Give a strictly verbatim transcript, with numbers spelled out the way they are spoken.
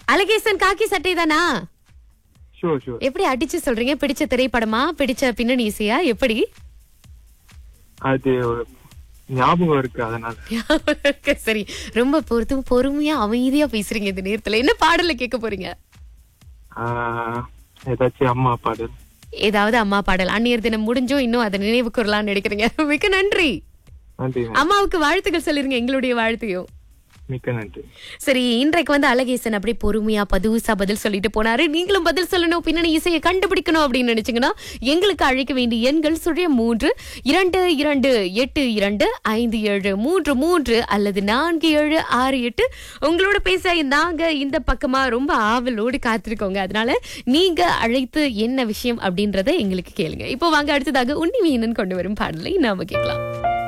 அழகேசன் காக்கி சட்டை தானா? Sure sure. எப்படி அடிச்சு சொல்றீங்க? பிடிச்ச திரைப்படமா, பிடிச்ச பின்னணி இசையா, எப்படி? அது ஒரு ஞாபகம் இருக்கு அதனால. சரி, ரொம்ப பொறுத்து பொறுமையா அமைதியா பேசுறீங்க இந்த நேரத்துல. என்ன பாடல கேட்க போறீங்க? ஆஹ், ஏதாச்சும் அம்மா பாடல். ஏதாவது அம்மா பாடல். அந்நியர் தினம் முடிஞ்சும் இன்னும் அதை நினைவு கூறலாம்னு நினைக்கிறீங்க. மிக்க நன்றி. நன்றி. அம்மாவுக்கு வாழ்த்துக்கள் சொல்லிருங்க, எங்களுடைய வாழ்த்தையும். மிக்க நன்றி. சரி, இன்றைக்கு வந்து அழகேசன் அப்படி பொறுமையா பதுசா பதில் சொல்லிட்டு போனாரு. நீங்களும் பதில் சொல்லணும், பின்னணி இசையை கண்டுபிடிக்கணும் அப்படின்னு நினைச்சீங்கன்னா எங்களுக்கு அழைக்க வேண்டிய எண்கள் சுழிய மூன்று இரண்டு இரண்டு எட்டு இரண்டு ஐந்து ஏழு மூன்று மூன்று அல்லது நான்கு ஏழு ஆறு எட்டு. உங்களோட பேச நாங்க இந்த பக்கமா ரொம்ப ஆவலோடு காத்திருக்கோங்க. அதனால நீங்க அழைத்து என்ன விஷயம் அப்படின்றத எங்களுக்கு கேளுங்க. இப்போ வாங்க அடுத்ததாக உன்னி மீனன் கொண்டு வரும் பாடலை நாம கேட்கலாம்.